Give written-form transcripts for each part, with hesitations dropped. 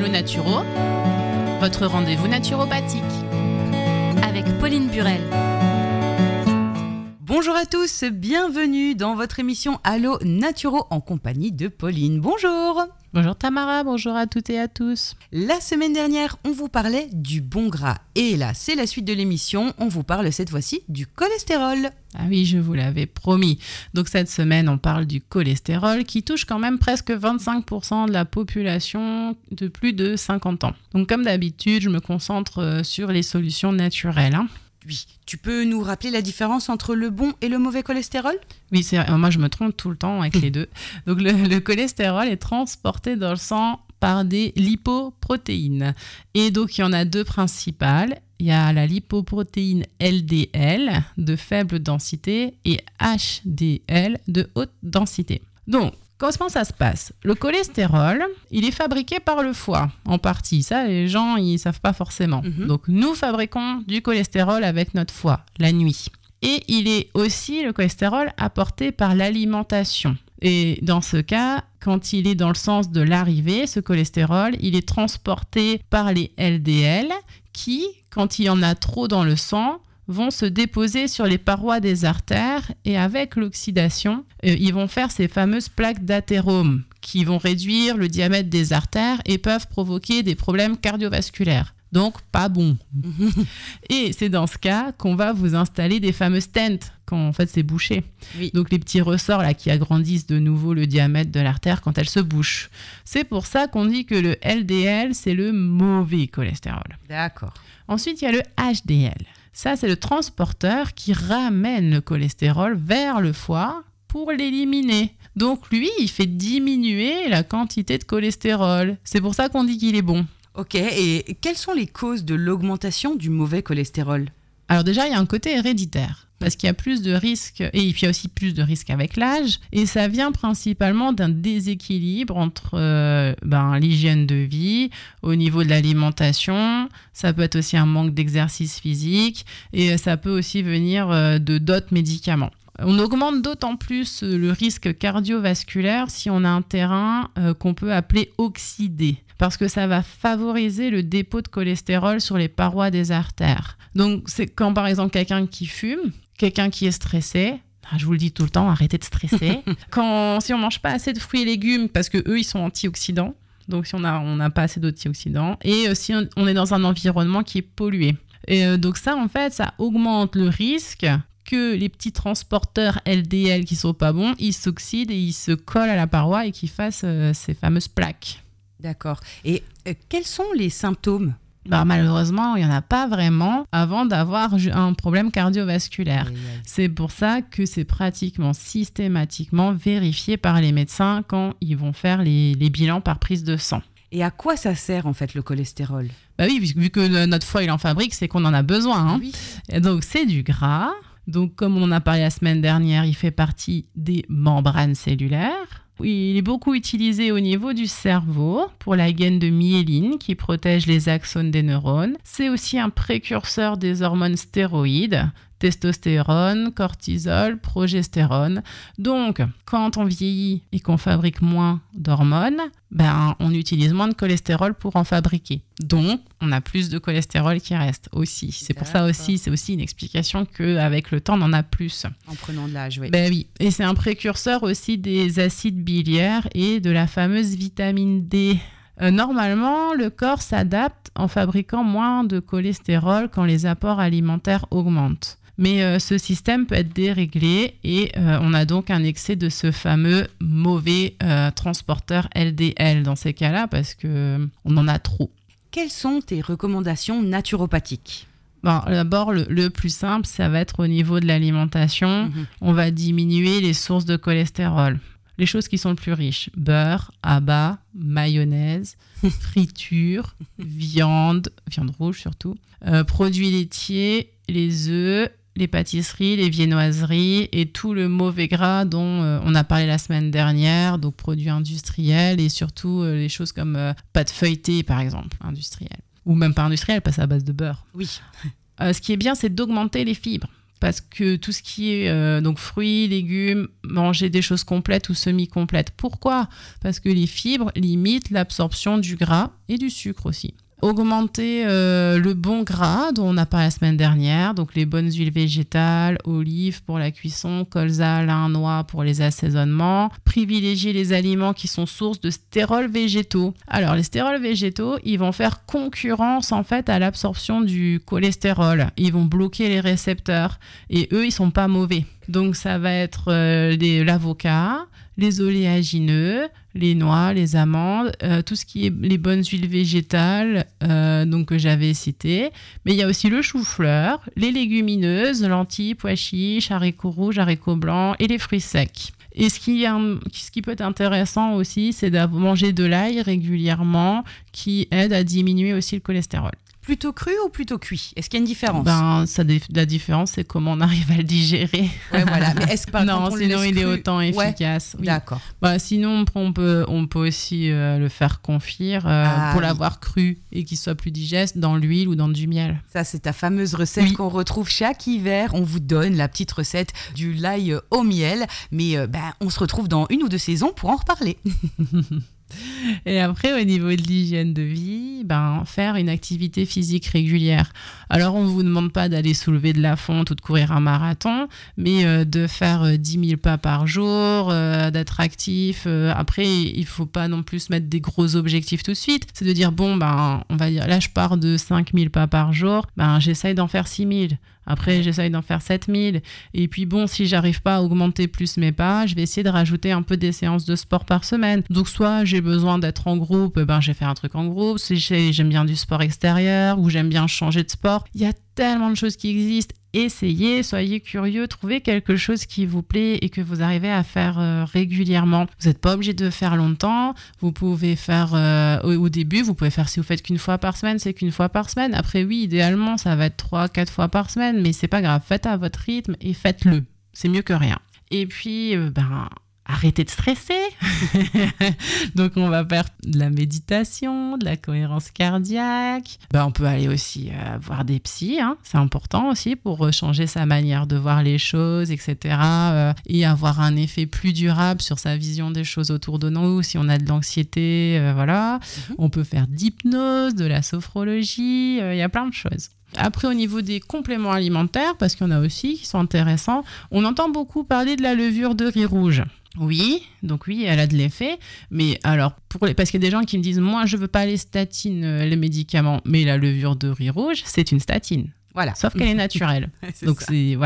Allo Naturo, votre rendez-vous naturopathique. Avec Pauline Burel. Bonjour à tous, bienvenue dans votre émission Allo Naturo en compagnie de Pauline. Bonjour. Bonjour Tamara, bonjour à toutes et à tous. La semaine dernière, on vous parlait du bon gras. Et là, c'est la suite de l'émission. On vous parle cette fois-ci du cholestérol. Ah oui, je vous l'avais promis. Donc cette semaine, on parle du cholestérol qui touche quand même presque 25% de la population de plus de 50 ans. Donc comme d'habitude, je me concentre sur les solutions naturelles. Oui, tu peux nous rappeler la différence entre le bon et le mauvais cholestérol ? Oui, c'est vrai. Moi je me trompe tout le temps avec les deux. Donc le cholestérol est transporté dans le sang par des lipoprotéines. Et donc il y en a deux principales. Il y a la lipoprotéine LDL de faible densité et HDL de haute densité. Donc, comment ça se passe ? Le cholestérol, il est fabriqué par le foie, en partie. Ça, les gens, ils ne savent pas forcément. Donc, nous fabriquons du cholestérol avec notre foie, la nuit. Et il est aussi, le cholestérol, apporté par l'alimentation. Et dans ce cas, quand il est dans le sens de l'arrivée, ce cholestérol, il est transporté par les LDL qui, quand il y en a trop dans le sang, vont se déposer sur les parois des artères et avec l'oxydation, ils vont faire ces fameuses plaques d'athérome qui vont réduire le diamètre des artères et peuvent provoquer des problèmes cardiovasculaires. Donc, pas bon. Et c'est dans ce cas qu'on va vous installer des fameux stents quand en fait c'est bouché. Oui. Donc les petits ressorts là qui agrandissent de nouveau le diamètre de l'artère quand elle se bouche. C'est pour ça qu'on dit que le LDL, c'est le mauvais cholestérol. D'accord. Ensuite, il y a le HDL. Ça, c'est le transporteur qui ramène le cholestérol vers le foie pour l'éliminer. Donc lui, il fait diminuer la quantité de cholestérol. C'est pour ça qu'on dit qu'il est bon. Ok, et quelles sont les causes de l'augmentation du mauvais cholestérol ? Alors déjà, il y a un côté héréditaire, parce qu'il y a plus de risques, et puis il y a aussi plus de risques avec l'âge, et ça vient principalement d'un déséquilibre entre l'hygiène de vie, au niveau de l'alimentation, ça peut être aussi un manque d'exercice physique, et ça peut aussi venir de d'autres médicaments. On augmente d'autant plus le risque cardiovasculaire si on a un terrain qu'on peut appeler oxydé, parce que ça va favoriser le dépôt de cholestérol sur les parois des artères. Donc, c'est quand par exemple quelqu'un qui fume, quelqu'un qui est stressé, je vous le dis tout le temps, arrêtez de stresser. Si on mange pas assez de fruits et légumes, parce que eux ils sont antioxydants, donc si on n'a pas assez d'antioxydants, et si on est dans un environnement qui est pollué. Et donc ça, en fait, ça augmente le risque que les petits transporteurs LDL qui sont pas bons, ils s'oxydent et ils se collent à la paroi et qu'ils fassent ces fameuses plaques. D'accord. Et quels sont les symptômes ? Malheureusement, il n'y en a pas vraiment avant d'avoir un problème cardiovasculaire. C'est pour ça que c'est pratiquement systématiquement vérifié par les médecins quand ils vont faire les bilans par prise de sang. Et à quoi ça sert en fait le cholestérol ? Oui, vu que notre foie il en fabrique, c'est qu'on en a besoin. Hein. Oui. Et donc c'est du gras. Donc, comme on en a parlé la semaine dernière, il fait partie des membranes cellulaires. Il est beaucoup utilisé au niveau du cerveau pour la gaine de myéline qui protège les axones des neurones. C'est aussi un précurseur des hormones stéroïdes, testostérone, cortisol, progestérone. Donc, quand on vieillit et qu'on fabrique moins d'hormones, on utilise moins de cholestérol pour en fabriquer. Donc, on a plus de cholestérol qui reste aussi. C'est pour ça aussi, c'est aussi une explication qu'avec le temps, on en a plus. En prenant de l'âge, oui. Oui. Et c'est un précurseur aussi des acides biliaires et de la fameuse vitamine D. Normalement, le corps s'adapte en fabriquant moins de cholestérol quand les apports alimentaires augmentent. Mais ce système peut être déréglé et on a donc un excès de ce fameux mauvais transporteur LDL dans ces cas-là parce qu'on en a trop. Quelles sont tes recommandations naturopathiques ? D'abord, le plus simple, ça va être au niveau de l'alimentation. On va diminuer les sources de cholestérol. Les choses qui sont le plus riches, beurre, abats, mayonnaise, friture, viande rouge surtout, produits laitiers, les œufs, les pâtisseries, les viennoiseries et tout le mauvais gras dont on a parlé la semaine dernière, donc produits industriels et surtout les choses comme pâte feuilletée par exemple, industrielle. Ou même pas industrielle, parce à base de beurre. Oui. Ce qui est bien, c'est d'augmenter les fibres. parce que tout ce qui est donc fruits, légumes, manger des choses complètes ou semi-complètes. Pourquoi ? Parce que les fibres limitent l'absorption du gras et du sucre aussi. Augmenter le bon gras dont on a parlé la semaine dernière, donc les bonnes huiles végétales, olives pour la cuisson, colza, lin, noix pour les assaisonnements. Privilégier les aliments qui sont sources de stérols végétaux. Alors les stérols végétaux, ils vont faire concurrence en fait à l'absorption du cholestérol. Ils vont bloquer les récepteurs et eux, ils sont pas mauvais. Donc ça va être l'avocat, les oléagineux, les noix, les amandes, tout ce qui est les bonnes huiles végétales donc que j'avais citées. Mais il y a aussi le chou-fleur, les légumineuses, lentilles, pois chiches, haricots rouges, haricots blancs et les fruits secs. Et ce qui peut être intéressant aussi, c'est de manger de l'ail régulièrement qui aide à diminuer aussi le cholestérol. Plutôt cru ou plutôt cuit ? Est-ce qu'il y a une différence ? La différence, c'est comment on arrive à le digérer. Ouais, voilà. Mais est-ce que par non, contre, sinon il est cru... autant efficace. Ouais. Oui. D'accord. Sinon, on peut aussi le faire confire pour l'avoir cru et qu'il soit plus digeste dans l'huile ou dans du miel. Ça, c'est ta fameuse recette qu'on retrouve chaque hiver. On vous donne la petite recette du l'ail au miel. Mais on se retrouve dans 1 ou 2 saisons pour en reparler. Et après, au niveau de l'hygiène de vie, faire une activité physique régulière. Alors, on ne vous demande pas d'aller soulever de la fonte ou de courir un marathon, mais de faire 10 000 pas par jour, d'être actif. Après, il ne faut pas non plus mettre des gros objectifs tout de suite. C'est de dire, on va dire, là, je pars de 5 000 pas par jour, j'essaye d'en faire 6 000. Après, j'essaye d'en faire 7 000. Et puis si j'arrive pas à augmenter plus mes pas, je vais essayer de rajouter un peu des séances de sport par semaine. Donc, soit j'ai besoin d'être en groupe, je vais faire un truc en groupe. Si j'aime bien du sport extérieur ou j'aime bien changer de sport, il y a tellement de choses qui existent. Essayez, soyez curieux, trouvez quelque chose qui vous plaît et que vous arrivez à faire régulièrement. Vous n'êtes pas obligé de faire longtemps. Vous pouvez faire au début, vous pouvez faire si vous faites qu'une fois par semaine, c'est qu'une fois par semaine. Après, oui, idéalement, ça va être 3-4 fois par semaine, mais c'est pas grave. Faites à votre rythme et faites-le. C'est mieux que rien. Et puis, arrêtez de stresser. Donc, on va faire de la méditation, de la cohérence cardiaque. On peut aller aussi voir des psys. C'est important aussi pour changer sa manière de voir les choses, etc. Et avoir un effet plus durable sur sa vision des choses autour de nous. Si on a de l'anxiété, voilà. On peut faire d'hypnose, de la sophrologie. Il y a plein de choses. Après, au niveau des compléments alimentaires, parce qu'il y en a aussi qui sont intéressants, on entend beaucoup parler de la levure de riz rouge. Oui, elle a de l'effet, mais alors, parce qu'il y a des gens qui me disent « Moi, je veux pas les statines, les médicaments, mais la levure de riz rouge, c'est une statine. » Voilà. Sauf qu'elle est naturelle. Donc,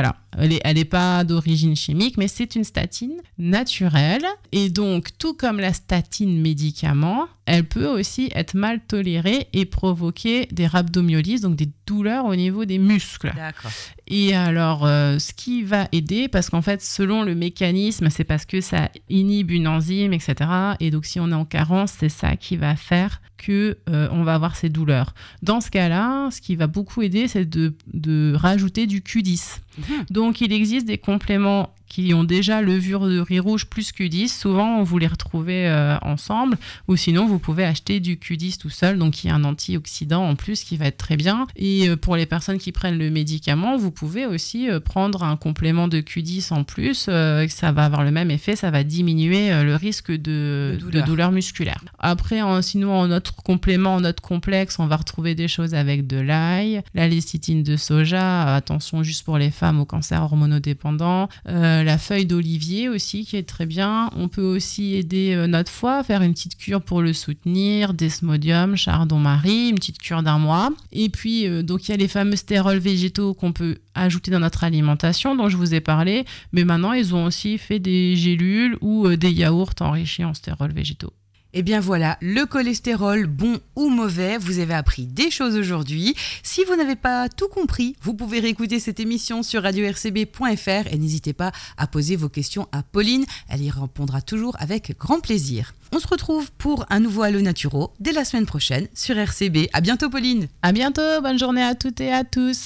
elle n'est pas d'origine chimique, mais c'est une statine naturelle. Et donc, tout comme la statine médicament, elle peut aussi être mal tolérée et provoquer des rhabdomyolyses, donc des douleurs au niveau des muscles. D'accord. Et alors, ce qui va aider, parce qu'en fait, selon le mécanisme, c'est parce que ça inhibe une enzyme, etc. Et donc, si on est en carence, c'est ça qui va faire qu'on va avoir ces douleurs. Dans ce cas-là, ce qui va beaucoup aider, c'est de rajouter du Q10. Donc, il existe des compléments qui ont déjà levure de riz rouge plus Q10. Souvent, vous les retrouvez ensemble. Ou sinon, vous pouvez acheter du Q10 tout seul. Donc, il y a un antioxydant en plus qui va être très bien. Et pour les personnes qui prennent le médicament, vous pouvez aussi prendre un complément de Q10 en plus. Ça va avoir le même effet. Ça va diminuer le risque de douleur musculaire. Après, sinon, en autre complément, en autre complexe, on va retrouver des choses avec de l'ail, la lécithine de soja. Attention, juste pour les femmes au cancer hormonodépendant. La feuille d'olivier aussi qui est très bien. On peut aussi aider notre foie, faire une petite cure pour le soutenir, desmodium, chardon-marie, une petite cure d'1 mois. Et puis, donc il y a les fameux stérols végétaux qu'on peut ajouter dans notre alimentation dont je vous ai parlé. Mais maintenant, ils ont aussi fait des gélules ou des yaourts enrichis en stérols végétaux. Eh bien voilà, le cholestérol, bon ou mauvais, vous avez appris des choses aujourd'hui. Si vous n'avez pas tout compris, vous pouvez réécouter cette émission sur radio-rcb.fr et n'hésitez pas à poser vos questions à Pauline, elle y répondra toujours avec grand plaisir. On se retrouve pour un nouveau Allo Naturo dès la semaine prochaine sur RCB. À bientôt Pauline. À bientôt, bonne journée à toutes et à tous.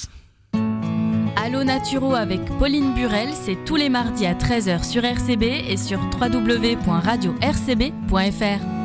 Allo Naturo avec Pauline Burel, c'est tous les mardis à 13h sur RCB et sur www.radio-rcb.fr.